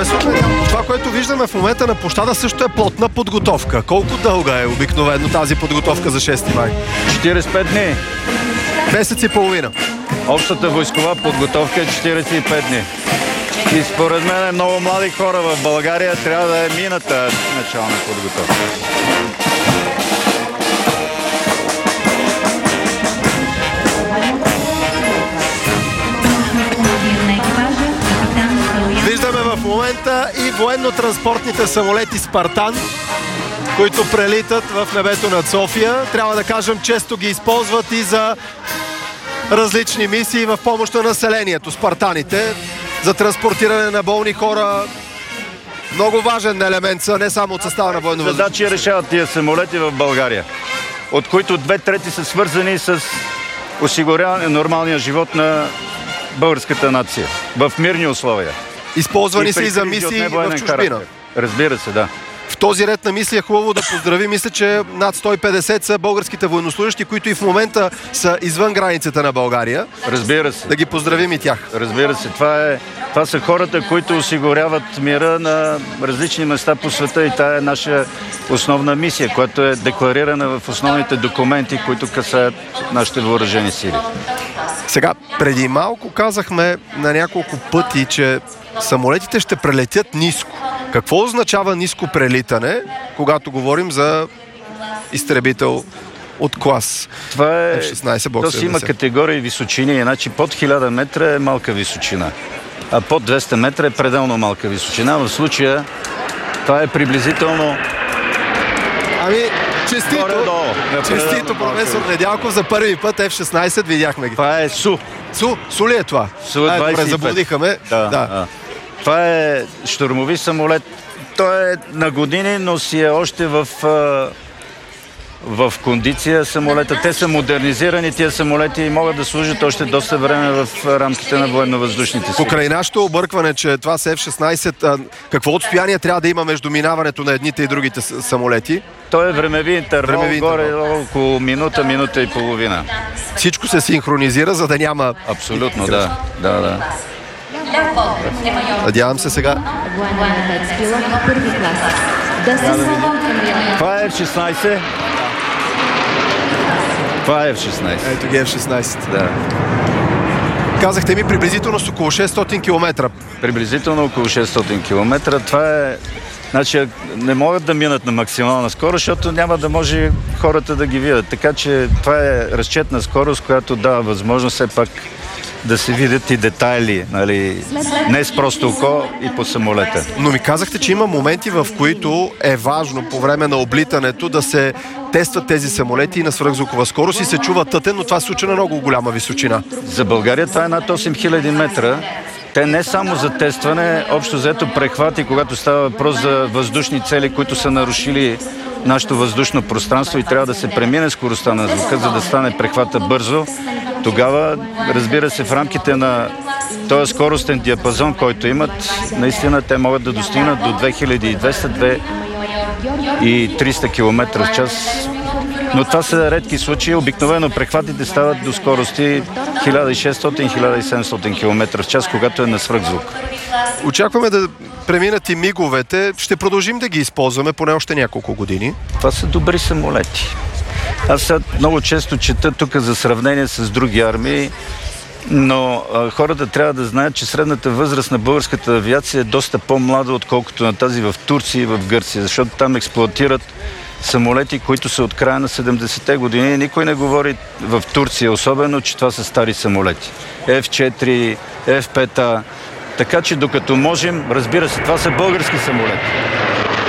Професор Недялков, това, което виждаме в момента на площада, също е плотна подготовка. Колко дълга е обикновено тази подготовка за 6 май? 45 дни. Месец и половина. Общата войскова подготовка е 45 дни. И според мен много млади хора в България трябва да е мината начална подготовка. Виждаме в момента и военно-транспортните самолети Спартан, които прелитат в небето над София. Трябва да кажем, често ги използват и за различни мисии в помощ на населението. Спартаните за транспортиране на болни хора. Много важен елемент са, не само от състава на военно-въздушните. Задачи решават тия самолети в България, от които 2/3 са свързани с осигуряване на нормалния живот на българската нация в мирни условия. Използвани са и за мисии в чужбина. Разбира се, да. В този ред на мисли е хубаво да поздрави. Мисля, че над 150 са българските военнослужащи, които и в момента са извън границата на България. Разбира се. Да ги поздравим и тях. Разбира се. Това са хората, които осигуряват мира на различни места по света и тая е наша основна мисия, която е декларирана в основните документи, които касаят нашите въоръжени сили. Сега, преди малко казахме на няколко пъти, че самолетите ще прелетят ниско. Какво означава ниско прелитане, когато говорим за изтребител от клас F-16 Block 70? То си има категории височини, иначе под 1000 метра е малка височина, а под 200 метра е пределно малка височина. В случая това е приблизително... Честито, професор Недялков, за първи път F-16 видяхме ги. Това е СУ. СУ ли е това? Су-25. Заблудиха ме. Да. Това е щурмови самолет. Той е на години, но си е още в кондиция самолета. Те са модернизирани, тия самолети, и могат да служат още доста време в рамките на военно-въздушните сили. Покрай нашето объркване, че това са F-16, какво отстояние трябва да има между минаването на едните и другите самолети? Той е времеви интервал, горе около минута и половина. Всичко се синхронизира, за да няма... Абсолютно, да. Надявам се сега. Това е F-16. Това е F-16. Ето ги F-16. Да. Казахте ми приблизително с около 600 км. Приблизително около 600 км. Това е... Значи не могат да минат на максимална скорост, защото няма да може хората да ги видят. Така че това е разчетна скорост, която дава възможност все пак да се видят и детайли, нали, не с просто око и по самолета. Но ми казахте, че има моменти, в които е важно по време на облитането да се тестват тези самолети на свръхзвукова скорост и се чува тътен, но това се случва на много голяма височина. За България това е над 8000 метра. Те не само за тестване, общо взето прехвати, когато става въпрос за въздушни цели, които са нарушили нашето въздушно пространство и трябва да се премине скоростта на звука, за да стане прехвата бързо. Тогава, разбира се, в рамките на този скоростен диапазон, който имат, наистина те могат да достигнат до 2200-2300 км в час. Но това са редки случаи. Обикновено прехватите стават до скорости 1600-1700 км в час, когато е на свръхзвук. Очакваме да преминат и миговете. Ще продължим да ги използваме поне още няколко години. Това са добри самолети. Аз сега много често чета тук за сравнение с други армии, но хората трябва да знаят, че средната възраст на българската авиация е доста по-млада, отколкото на тази в Турция и в Гърция, защото там експлоатират самолети, които са от края на 70-те години. Никой не говори в Турция, особено, че това са стари самолети. F-4, F-5, така че докато можем, разбира се, това са български самолети.